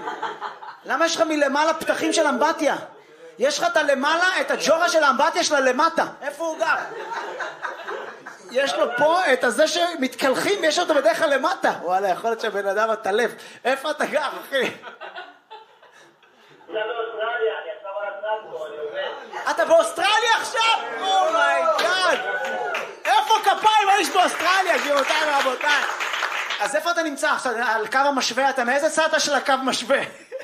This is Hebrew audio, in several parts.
למה יש לך מלמעלה פתחים של אמבטיה? יש לך את הלמעלה, את הג'ורה של האמבטיה שלה למטה. איפה הוא גר? יש לו פה את הזה שמתקלחים, ויש אותו בדרך כלל למטה. וואלה, יכול להיות שהבן אדם הטלף. איפה אתה גר, אחי? אתה באוסטרליה עכשיו? אומייגאד! איפה כפיים האיש באוסטרליה, גבירותיי ורבותיי? אז איפה אתה נמצא עכשיו? על קו המשווה? אתה מאיזה צד של הקו משווה?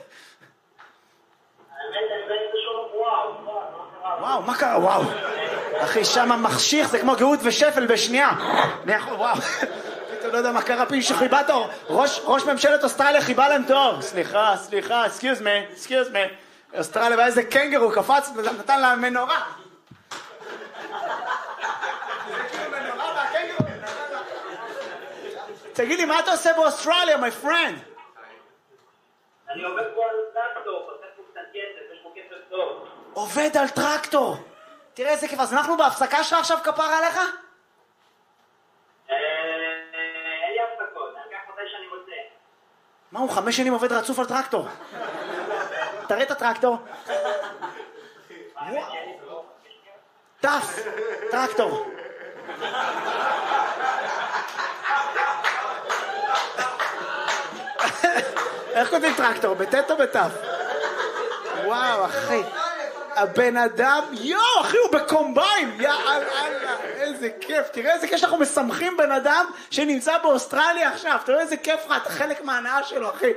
וואו, מה קרה? וואו. אחי, שם מחשיך, זה כמו גאות ושפל בשנייה. אני יכול, וואו. אתה לא יודע מה קרה, פי שחיבה תור. ראש ממשלת אוסטרליה חיבה להם תור. סליחה, excuse me. אוסטרליה, ואיזה קנגרו קפץ, נתן לה מנורה. תגיד לי, מה אתה עושה באוסטרליה, my friend? אני עובד פה על טרקטור, עושה פה קצת כסף, יש פה כסף טוב. עובד על טרקטור. תראה איזה כיף, אז אנחנו בהפסקה שלך עכשיו כפרה עליך? אין לי הפסקות, אני אקח מתי שאני רוצה. מה הוא 5 שנים עובד רצוף על טרקטור? תראה את הטרקטור. טף, טרקטור. איך כותבים טרקטור? בטט או בטף? וואו, אחי. הבן אדם, אחי, הוא בקומביין. יאללה, איזה כיף. תראה איזה כיף שאנחנו משמחים בן אדם שנמצא באוסטרליה עכשיו. תראה איזה כיף לך, אתה חלק מההנאה שלו, אחי.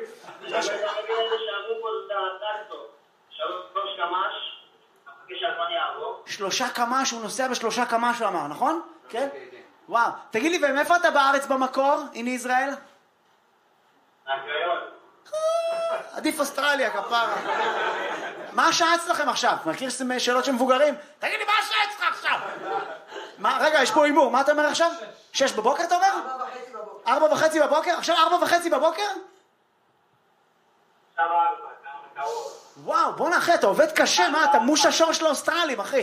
שלושה קמ"ש, הוא נוסע ב3 קמ"ש, הוא אמר, נכון? כן? וואו. תגיד לי, ומאיפה אתה בארץ במקור? הנה ישראל? הקריון. עדיף אוסטרליה, כפרה. מה השעה אצלכם עכשיו? מכיר שאלות של מבוגרים? תגיד לי, מה השעה אצלך עכשיו? רגע, יש פה אימור, מה אתה אומר עכשיו? 6 בבוקר אתה אומר? 4:30 בבוקר? עכשיו 4:30 בבוקר? וואו, בוא נאחי, אתה עובד קשה, מה? אתה מוש השור של האוסטרלים, אחי.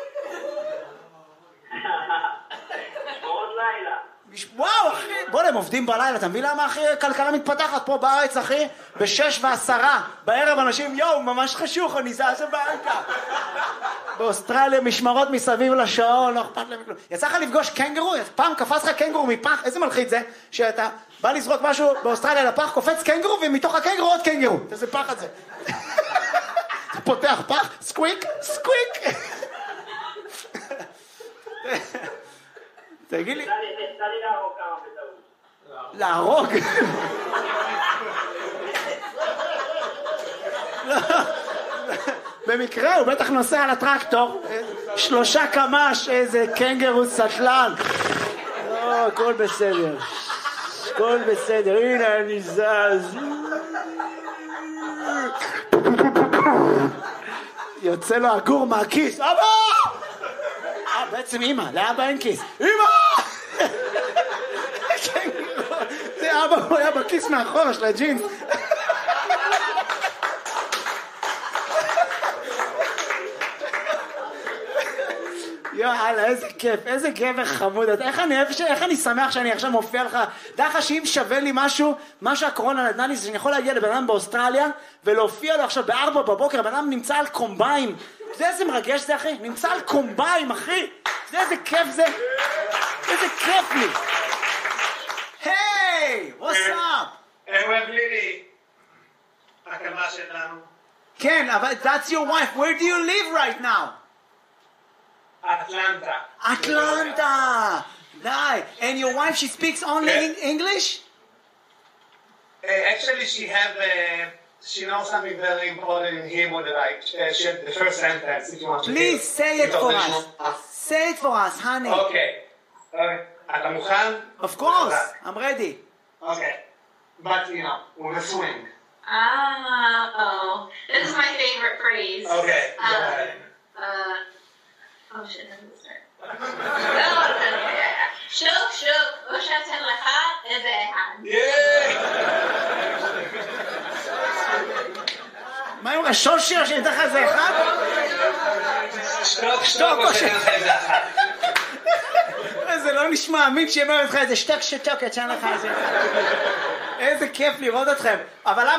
שמורות לילה. וואו, אחי, בוא, הם עובדים בלילה, אתה מבין למה, אחי, כלכלה מתפתחת פה בארץ, אחי? ב6:10 בערב אנשים, ממש חשוך, אני זז הביתה. באוסטרליה משמרות מסביב לשעון, לא אכפת להם כלום. יצא לך לפגוש קנגרו? פעם קפץ לך קנגרו מפח, איזה מלחיץ זה? שאתה בא לזרוק משהו באוסטרליה לפח, קופץ קנגרו, ומתוך הקנגרו עוד קנגרו. איזה פח את זה? אתה פותח פח, סקוויק. תגיד לי. תן לי להרוג כמה בטעות. להרוג? במקרה הוא בטח נוסע על הטרקטור. 3 קמ"ש, איזה קנגרו סטלן. הכל בסדר. הכל בסדר. הנה אני זז. יוצא לו הגור מהכיס. אבא! בעצם אמא, לאבא אין כיס. אמא! זה אבא, הוא היה בכיס מאחורה של הג'ינס. יאללה, איזה כיף, איזה גבר חמוד. איך אני שמח שאני עכשיו מופיע לך. דרך שאם שווה לי משהו הקורונה נתנה לי, זה שאני יכול להגיע לבן אדם באוסטרליה ולהופיע לו עכשיו ב4 בבוקר, בן אדם נמצא על קומביין. אתה יודע איזה מרגש זה, אחי? נמצא על קומביין, אחי. אתה יודע איזה כיף זה? איזה כיף לי. היי, what's up? בלילי. הקמה שלנו. כן, אבל that's your wife. Where do you live right now? Atlanta. Nice. And your wife, she speaks only English? Actually, she knows something very important in Hebrew that the first sentence, if you want to Please say it for us. Say it for us, honey. Okay. אתה מוכן? Of course. I'm ready. Okay. But, with a swing. Oh. This is my favorite phrase. Okay. Go ahead. Oh shit, that doesn't start. שוק, או שאתן לך איזה אחד. מה עם השושי או שאתן לך איזה אחד? שטוק או שאתן לך איזה אחד. זה לא נשמע אמין שיאמר לך איזה שטוק, אתן לך איזה אחד. איזה כיף לראות אתכם. אבל